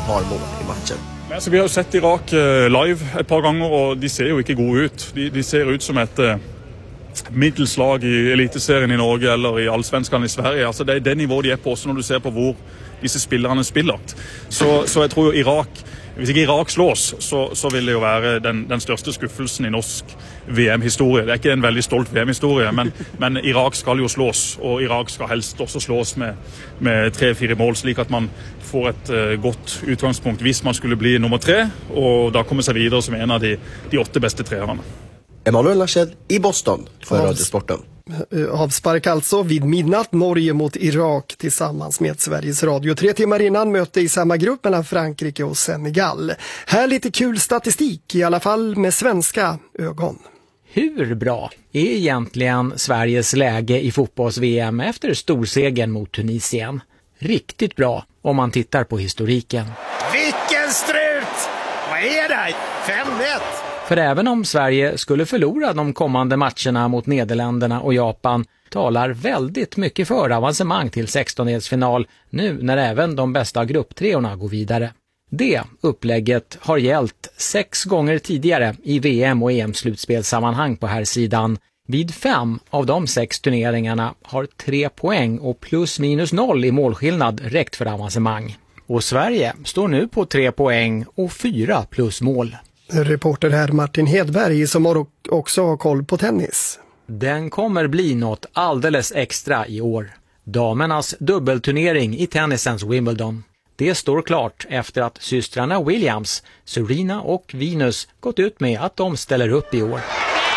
har mål i matchen. Altså, vi har jo sett Irak live et par ganger, og de ser jo ikke gode ut. De ser ut som et middelslag i eliteserien i Norge eller i allsvenskan i Sverige. Altså, det er det nivået de er på også når du ser på hvor disse spillerne spiller. Så jeg tror jo Irak, hvis ikke Irak slås, så vil det jo være den største skuffelsen i norsk VM-historie. Det er ikke en veldig stolt VM-historie, men Irak skal jo slås, og Irak skal helst også slås med 3-4 mål, slik at man får et godt utgangspunkt hvis man skulle bli nummer 3, og da kommer seg videre som en av de 8 beste treerne. Emanuel Laschet i Boston för Radiosporten. Avspark alltså vid midnatt, Norge mot Irak tillsammans med Sveriges Radio. 3 timmar innan möte i samma grupp mellan Frankrike och Senegal. Här lite kul statistik, i alla fall med svenska ögon. Hur bra är egentligen Sveriges läge i fotbolls-VM efter storsegern mot Tunisien? Riktigt bra om man tittar på historiken. Vilken strut! Vad är det? 5-1! För även om Sverige skulle förlora de kommande matcherna mot Nederländerna och Japan talar väldigt mycket för avancemang till 16-delsfinal nu när även de bästa grupptreorna går vidare. Det upplägget har gällt 6 gånger tidigare i VM- och EM-slutspelssammanhang på här sidan. Vid 5 av de 6 turneringarna har 3 poäng och plus minus 0 i målskillnad räckt för avancemang. Och Sverige står nu på 3 poäng och 4 plus mål. Reporter här Martin Hedberg som också har koll på tennis. Den kommer bli något alldeles extra i år. Damernas dubbelturnering i tennisens Wimbledon. Det står klart efter att systrarna Williams, Serena och Venus gått ut med att de ställer upp i år.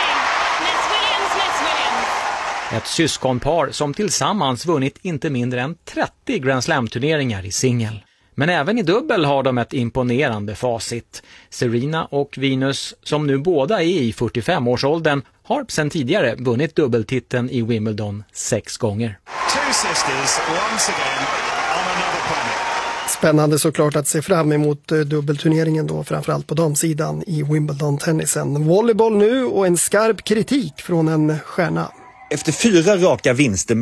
Ett syskonpar som tillsammans vunnit inte mindre än 30 Grand Slam-turneringar i singel. Men även i dubbel har de ett imponerande facit. Serena och Venus, som nu båda är i 45-årsåldern, har sedan tidigare vunnit dubbeltiteln i Wimbledon 6 gånger. Spännande såklart att se fram emot dubbelturneringen då, framförallt på damsidan i Wimbledon-tennisen. Volleyboll nu och en skarp kritik från en stjärna. Efter 4 raka vinster